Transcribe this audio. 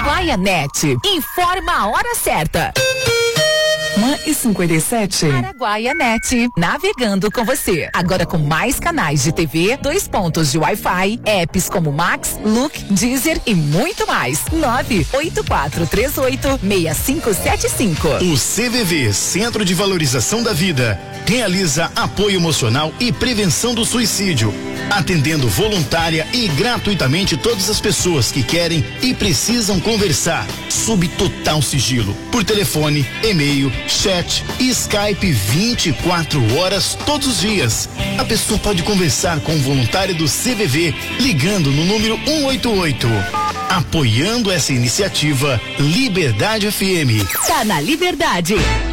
Araguaia.net. Informa a hora certa. 1h57. Araguaia.net, navegando com você. Agora com mais canais de TV, 2 pontos de Wi-Fi, apps como Max, Look, Deezer e muito mais. 984386575. O CVV, Centro de Valorização da Vida, realiza apoio emocional e prevenção do suicídio, atendendo voluntária e gratuitamente todas as pessoas que querem e precisam conversar, sob total sigilo, por telefone, e-mail, chat e Skype 24 horas todos os dias. A pessoa pode conversar com o voluntário do CVV ligando no número 188. Apoiando essa iniciativa, Liberdade FM. Tá na Liberdade.